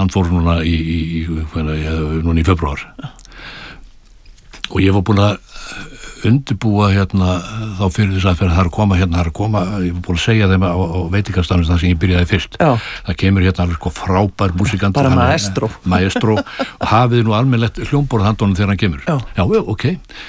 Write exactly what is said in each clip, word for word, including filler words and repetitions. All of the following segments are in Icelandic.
hann fór núna í, í, í, núna í febrúar og ég var búin að undirbúa hérna þá fyrir þess að fyrir það er að koma hérna, það er að koma ég var búin að segja þeim á, á veitingastanum það sem ég byrjaði fyrst Já. Það kemur hérna alveg sko frábær músikant bara maestro maestro og hafið nú almennilegt hljómborð handónum þegar hann kemur Já, Já ok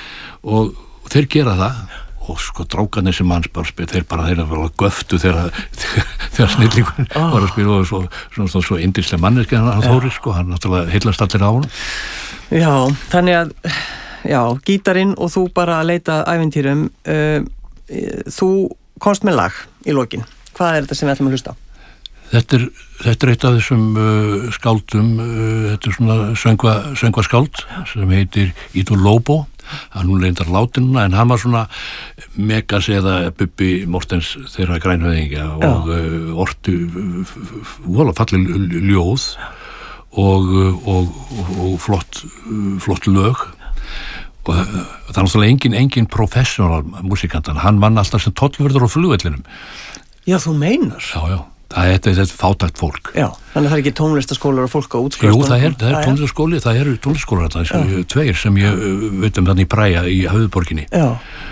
og þeir gera það og sko drákarnir sem manns bara spil þeir bara þeir bara göftu þegar þegar snillingur oh. var að spila og svo svo, svo, svo indislega manneski hann Þórir sko, hann náttúrulega heillast allir á honum Já, þannig að já, gítarinn og þú bara að leita ævintýrum uh, þú komst með lag í lokin hvað er þetta sem við ætlum að hlusta á? Þetta er, þetta er eitt af þessum uh, skáldum uh, þetta er svona söngva, söngva skáld sem heitir Ídó Lobo hann hún reyndar látin núna en hann var svona Megas eða Bubbi Mortens þeirra grænhöfðingja og uh, ortu vola falleg ljóð og, og, og, og flott flott lög og það er náttúrulega engin, engin professional músikantan, hann vann alltaf sem tollvörður á flugvellinum Já, þú meinar? Já, já, það er þetta fátækt fólk Já, þannig að það er ekki tónlistaskólar og fólk á útskrifstofunum Jú, það er, það er tónlistaskóli, það eru tónlistaskólar það er tveir sem ég veit um þannig í Bræja í höfuðborginni Já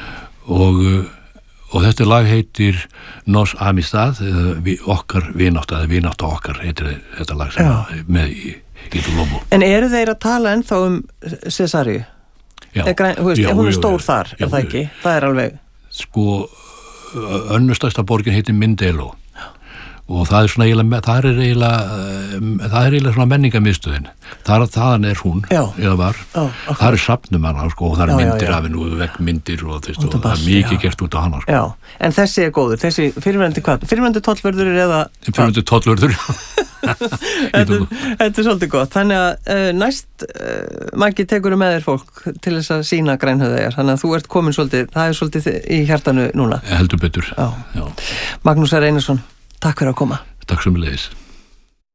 og, og þetta lag heitir Nos Amistad eða okkar vinátt eða vinátt okkar heitir þetta lag sem Já. Með í Ídó Lobo En eru þeir að tala ennþá um Cesaríu? Já, græn, veist, já, hún er já, stór já, þar, já, er það ekki? Það er alveg sko, önnustasta borgin heitir Mindelo og það er svona eiginlega, það er eiginlega það er eiginlega svona menningamiðstöðin þar, þaðan er hún, já. Eða var já, okay. það er safnum hana, sko, og það er já, myndir já, já. af hennu og vekk myndir og, þvist, og það er mikið gert út af hana sko. Já, en þessi er góður, þessi fyrirverandi hvað? Fyrirverandi tollvörður eða fyrirverandi tollvörður þetta, þetta er svolítið gott þannig að uh, næst uh, Maggi tekur með þér fólk til þess að sína grænhöfðeyjar, þannig að þú ert komin svolítið, það er svolítið í hjartanu núna heldur betur já. Já. Magnús R. Einarsson, takk fyrir að koma Takk sömuleiðis